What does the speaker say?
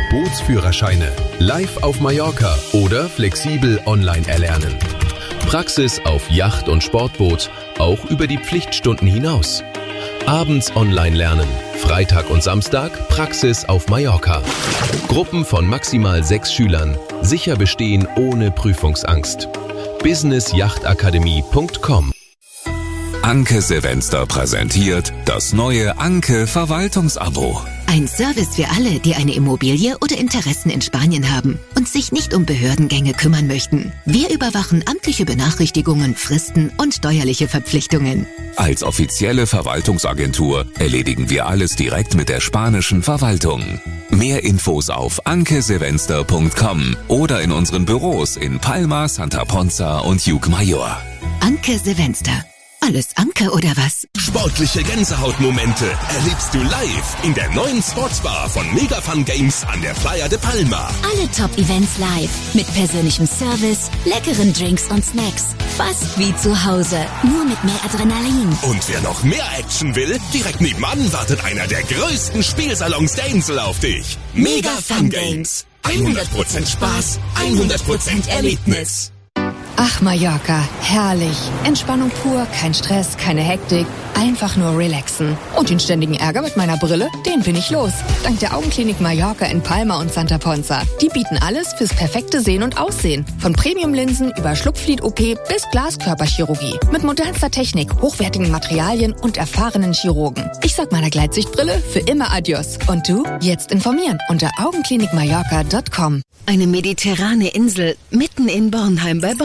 Bootsführerscheine, live auf Mallorca oder flexibel online erlernen. Praxis auf Yacht und Sportboot, auch über die Pflichtstunden hinaus. Abends online lernen, Freitag und Samstag Praxis auf Mallorca. Gruppen von maximal 6 Schülern, sicher bestehen ohne Prüfungsangst. businessjachtakademie.com. Anke Silvester präsentiert das neue Anke Verwaltungsabo. Ein Service für alle, die eine Immobilie oder Interessen in Spanien haben und sich nicht um Behördengänge kümmern möchten. Wir überwachen amtliche Benachrichtigungen, Fristen und steuerliche Verpflichtungen. Als offizielle Verwaltungsagentur erledigen wir alles direkt mit der spanischen Verwaltung. Mehr Infos auf ankesilvester.com oder in unseren Büros in Palma, Santa Ponza und Llucmajor. Anke Silvester. Alles Anke oder was? Sportliche Gänsehautmomente erlebst du live in der neuen Sportsbar von Mega Fun Games an der Playa de Palma. Alle Top-Events live mit persönlichem Service, leckeren Drinks und Snacks. Fast wie zu Hause, nur mit mehr Adrenalin. Und wer noch mehr Action will, direkt nebenan wartet einer der größten Spielsalons der Insel auf dich. Mega Fun Games. 100% Spaß, 100% Erlebnis. Ach, Mallorca, herrlich. Entspannung pur, kein Stress, keine Hektik, einfach nur relaxen. Und den ständigen Ärger mit meiner Brille, den bin ich los. Dank der Augenklinik Mallorca in Palma und Santa Ponza. Die bieten alles fürs perfekte Sehen und Aussehen. Von Premium-Linsen über Schluckflied-OP bis Glaskörperchirurgie. Mit modernster Technik, hochwertigen Materialien und erfahrenen Chirurgen. Ich sag meiner Gleitsichtbrille für immer Adios. Und du? Jetzt informieren unter augenklinikmallorca.com. Eine mediterrane Insel mitten in Bornheim bei